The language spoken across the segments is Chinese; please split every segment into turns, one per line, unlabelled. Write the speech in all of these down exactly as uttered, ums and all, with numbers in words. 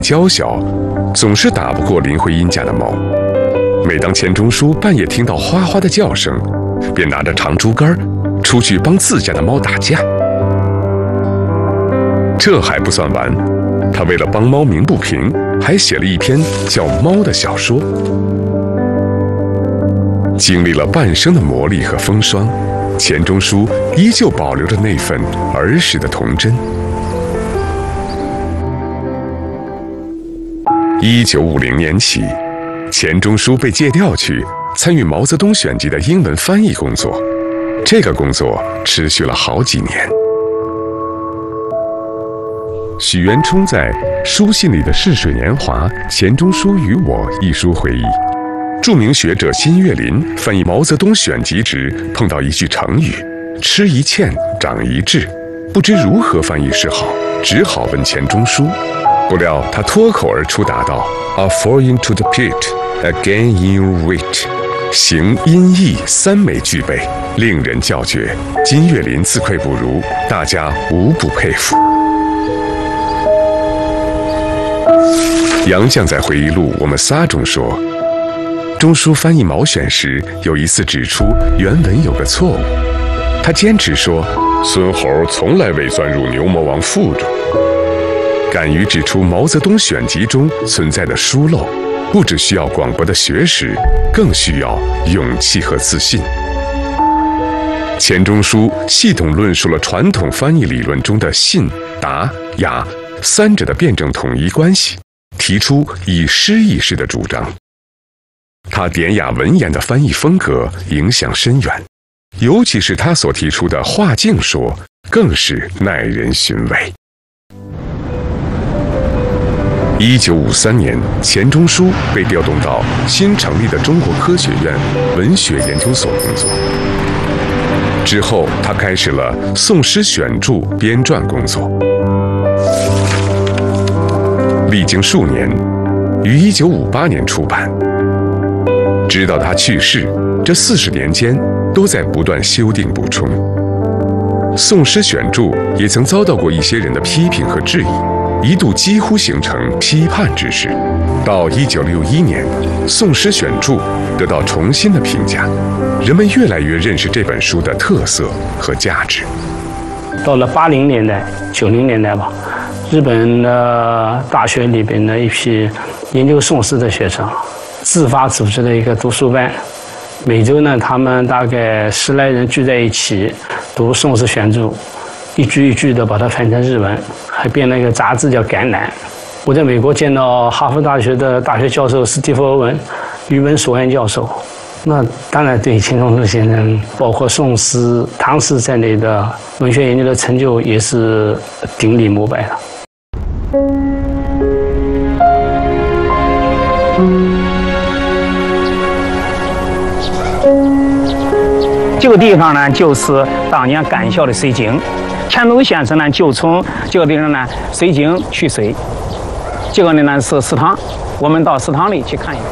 娇小，总是打不过林徽因家的猫。每当钱钟书半夜听到哗哗的叫声，便拿着长竹竿出去帮自家的猫打架。这还不算完，他为了帮猫鸣不平，还写了一篇叫《猫》的小说。经历了半生的磨砺和风霜，钱钟书依旧保留着那份儿时的童真。一九五零年起，钱钟书被借调去参与毛泽东选集的英文翻译工作，这个工作持续了好几年。许渊冲在《书信里的逝水年华：钱钟书与我》一书回忆，著名学者辛岳霖翻译毛泽东选集时碰到一句成语“吃一堑，长一智”，不知如何翻译是好，只好问钱钟书。不料他脱口而出答道 ：“A fall into the pit, a gain in your wit。”形音义三美具备，令人叫绝。金岳霖自愧不如，大家无不佩服。杨绛在回忆录《我们仨》中说，钟书翻译毛选时，有一次指出原文有个错误，他坚持说孙猴从来未钻入牛魔王腹中。敢于指出毛泽东选集中存在的疏漏，不只需要广博的学识，更需要勇气和自信。钱钟书系统论述了传统翻译理论中的信、达、雅三者的辩证统一关系，提出以诗意式的主张。他典雅文言的翻译风格影响深远，尤其是他所提出的画境说，更是耐人寻味。一九五三年，钱钟书被调动到新成立的中国科学院文学研究所工作。之后，他开始了宋诗选著编撰工作。历经数年，于一九五八年出版。直到他去世，这四十年间都在不断修订补充。宋诗选著也曾遭到过一些人的批评和质疑。一度几乎形成批判之势。到一九六一年，《宋诗选著》得到重新的评价，人们越来越认识这本书的特色和价值。
到了八零年代、九零年代吧，日本的大学里边的一批研究宋诗的学生自发组织了一个读书班，每周呢，他们大概十来人聚在一起读宋诗选著。一句一句的把它翻成日文，还编了一个杂志叫《橄榄》。我在美国见到哈佛大学的大学教授斯蒂夫·欧文，语文所院教授，那当然对钱钟书先生，包括宋诗、唐诗在内的文学研究的成就也是顶礼膜拜的。
这个地方呢，就是当年干校的水井。钱钟书先生呢，就从这个地方呢水井取水。这个呢呢是食堂，我们到食堂里去看一看。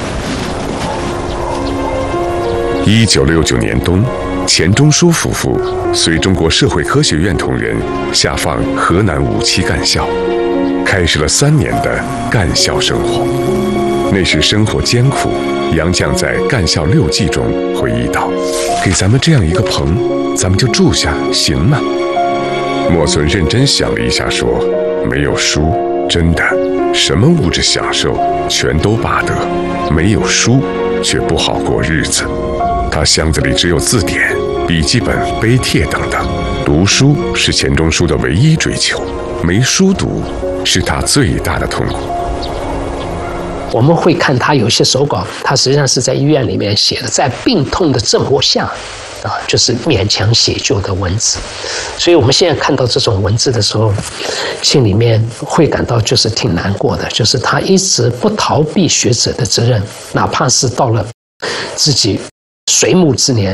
一九六九年冬，钱钟书夫妇随中国社会科学院同仁下放河南五七干校，开始了三年的干校生活。那时生活艰苦，杨绛在《干校六记》中回忆道：“给咱们这样一个棚，咱们就住下，行吗？”莫村认真想了一下，说：“没有书，真的，什么物质享受全都罢得，没有书却不好过日子。他箱子里只有字典、笔记本、碑帖等等，读书是钱钟书的唯一追求，没书读是他最大的痛苦。”
我们会看他有些手稿，他实际上是在医院里面写的，在病痛的折磨下，啊，就是勉强写就的文字。所以我们现在看到这种文字的时候，心里面会感到就是挺难过的，就是他一直不逃避学者的责任，哪怕是到了自己垂暮之年。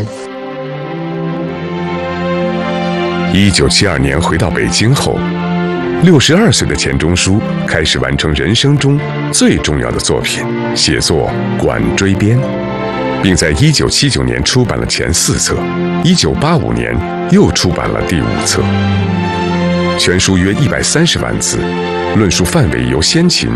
一九七二年回到北京后，六十二岁的钱钟书开始完成人生中最重要的作品——写作《管锥编》，并在一九七九年出版了前四册，一九八五年又出版了第五册。全书约一百三十万字， 论述范围由先秦